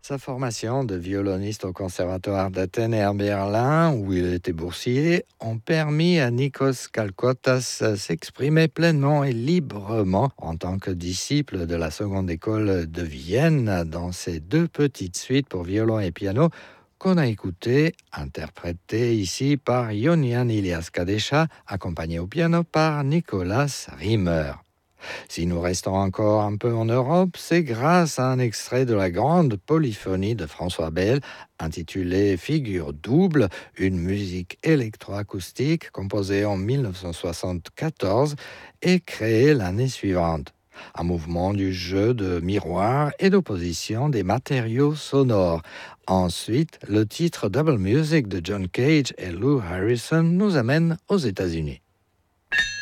Sa formation de violoniste au Conservatoire d'Athènes et à Berlin, où il était boursier, ont permis à Nikos Kalkotas de s'exprimer pleinement et librement en tant que disciple de la seconde école de Vienne dans ses deux petites suites pour violon et piano qu'on a écoutées, interprétées ici par Ionian Ilias Kadesha, accompagné au piano par Nicolas Riemer. Si nous restons encore un peu en Europe, c'est grâce à un extrait de la grande polyphonie de François Bell, intitulé Figure double, une musique électroacoustique composée en 1974 et créée l'année suivante. Un mouvement du jeu de miroir et d'opposition des matériaux sonores. Ensuite, le titre Double Music de John Cage et Lou Harrison nous amène aux États-Unis.